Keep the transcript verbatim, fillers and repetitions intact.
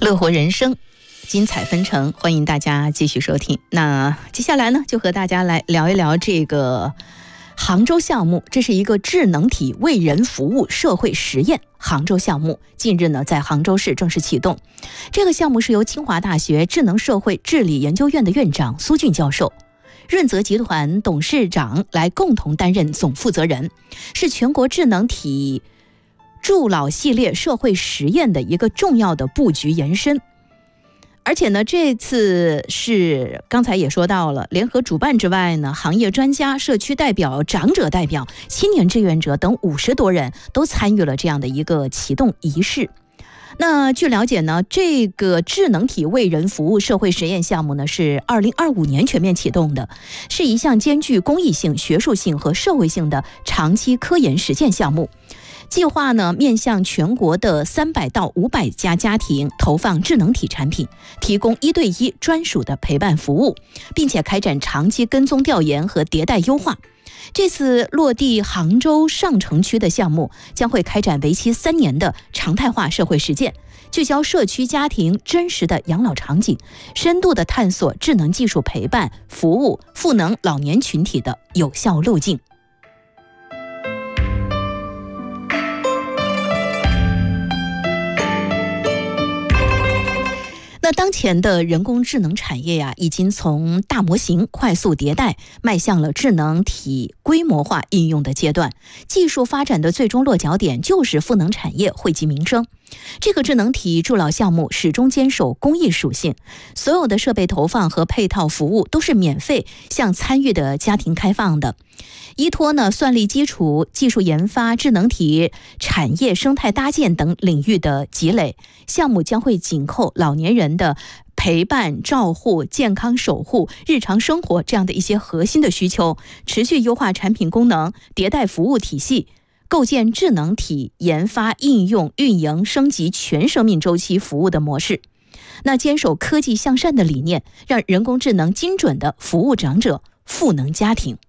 乐活人生，精彩纷呈，欢迎大家继续收听。那接下来呢，就和大家来聊一聊这个杭州项目，这是一个智能体为人服务社会实验杭州项目，近日呢在杭州市正式启动。这个项目是由清华大学智能社会治理研究院的院长苏俊教授、润泽集团董事长来共同担任总负责人，是全国智能体助老系列社会实验的一个重要的布局延伸。而且呢，这次是刚才也说到了，联合主办之外呢，行业专家、社区代表、长者代表、青年志愿者等五十多人都参与了这样的一个启动仪式。那据了解呢，这个智能体为人服务社会实验项目呢，是二零二五年全面启动的，是一项兼具公益性、学术性和社会性的长期科研实践项目。计划呢，面向全国的三百到五百家家庭投放智能体产品，提供一对一专属的陪伴服务，并且开展长期跟踪调研和迭代优化。这次落地杭州上城区的项目将会开展为期三年的常态化社会实践，聚焦社区家庭真实的养老场景，深度的探索智能技术陪伴服务赋能老年群体的有效路径。那当前的人工智能产业呀、啊，已经从大模型快速迭代，迈向了智能体规模化应用的阶段。技术发展的最终落脚点就是赋能产业，惠及民生。这个智能体助老项目始终坚守公益属性，所有的设备投放和配套服务都是免费向参与的家庭开放的。依托呢算力基础、技术研发、智能体产业生态搭建等领域的积累，项目将会紧扣老年人的陪伴、照护、健康守护、日常生活这样的一些核心的需求，持续优化产品功能，迭代服务体系，构建智能体研发、应用、运营、升级全生命周期服务的模式。那坚守科技向善的理念，让人工智能精准地服务长者，赋能家庭。